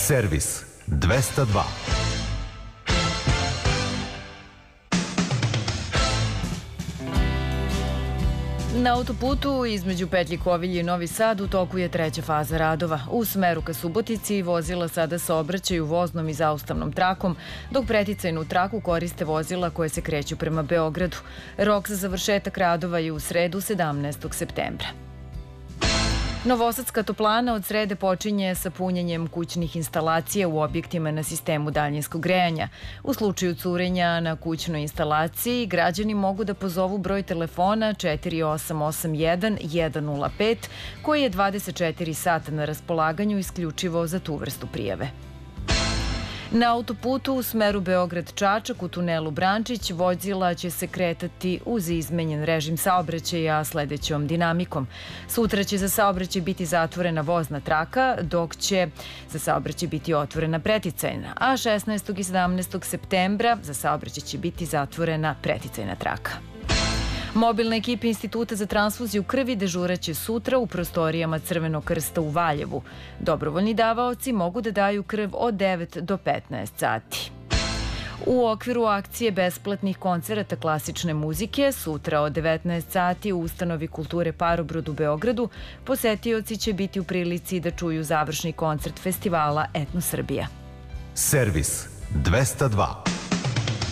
Servis 202. Na autoputu između petlji Kovilje i Novi Sad u toku je treća faza radova. U smeru ka Subotici vozila sada saobraćaju voznom i zaustavnom trakom, dok preticajnu traku koriste vozila koje se kreću prema Beogradu. Rok za završetak radova je u sredu 17. septembra. Novosadska toplana od srede počinje sa punjenjem kućnih instalacija u objektima na sistemu daljinskog grejanja. U slučaju curenja na kućnoj instalaciji, građani mogu da pozovu broj telefona 4881 105, koji je 24 sata na raspolaganju isključivo za tu vrstu prijave. Na autoputu u smeru Beograd-Čačak u tunelu Brančić vozila će se kretati uz izmenjen režim saobraćaja sledećom dinamikom. Sutra će za saobraćaj biti zatvorena vozna traka, dok će za saobraćaj biti otvorena preticajna, a 16. i 17. septembra za saobraćaj će biti zatvorena preticajna traka. Mobilna ekipa Instituta za transfuziju krvi dežuraće sutra u prostorijama Crvenog krsta u Valjevu. Dobrovoljni davaoci mogu da daju krv od 9 do 15 sati. U okviru akcije besplatnih koncerata klasične muzike, sutra od 19 sati u ustanovi kulture Parobrod u Beogradu, posetioci će biti u prilici da čuju završni koncert festivala Etno Srbija. Servis 202.